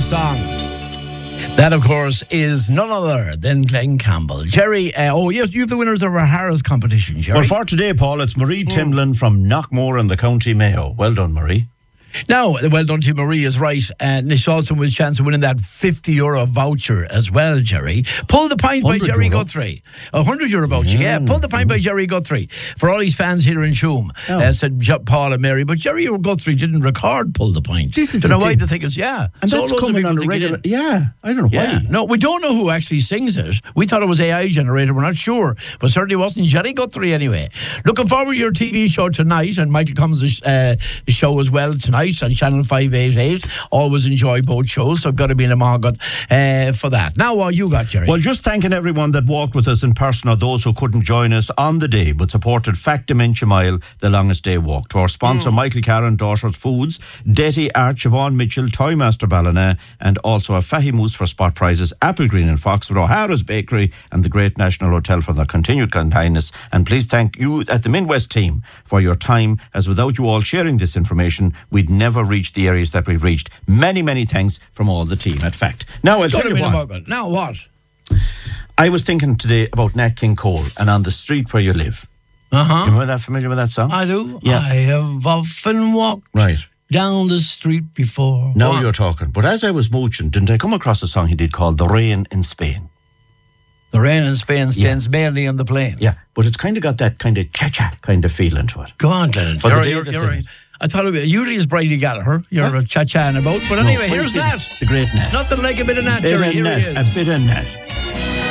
song. That, of course, is none other than Glenn Campbell. Jerry, yes, you have the winners of our Harris competition, Jerry. Well, for today, Paul, it's Marie Timlin from Knockmore in the County Mayo. Well done, Marie. Now, well done to Marie is right. And Nish also with a chance of winning that €50 voucher as well, Jerry. Pull the Pint by Jerry Guthrie. €100 voucher, yeah. Pull the Pint by Jerry Guthrie. For all his fans here in Shoom, said Paul and Mary. But Jerry Guthrie didn't record Pull the Pint. This is don't know why the thing is, yeah. And so that's coming on a regular... Yeah, I don't know why. No, we don't know who actually sings it. We thought it was AI generated. We're not sure. But certainly wasn't Jerry Guthrie anyway. Looking forward to your TV show tonight. And Michael Cummins' show as well tonight on Channel 588. Always enjoy both shows, so I've got to be in a market for that. Now, what you got, Jerry? Well, just thanking everyone that walked with us in person or those who couldn't join us on the day but supported Fact Dementia Mile, the longest day walk. To our sponsor, Michael Carron, Daughters Foods, Detty Arch, Siobhan Mitchell, Toymaster Ballina, and also a Fahy Moose for spot prizes, Apple Green and Foxwood, O'Hara's Bakery, and the Great National Hotel for their continued kindness. And please thank you at the Midwest team for your time, as without you all sharing this information, we'd never reach the areas that we've reached. Many, many thanks from all the team at Fact. Now, I'll tell you what. Now, what? I was thinking today about Nat King Cole and On the Street Where You Live. You remember that? Familiar with that song? I do. Yeah. I have often walked down the street before. Now you're talking. But as I was mooching, didn't I come across a song he did called The Rain in Spain? The rain in Spain stands mainly on the plain. Yeah, but it's kind of got that kind of cha-cha kind of feeling to it. Go on, Glenn. You're right. I thought it usually it's Brady Gallagher. You're a cha-cha about. But anyway, here's Nat. The great Nat. Nothing like a bit of Nat, Jerry. A bit of Nat.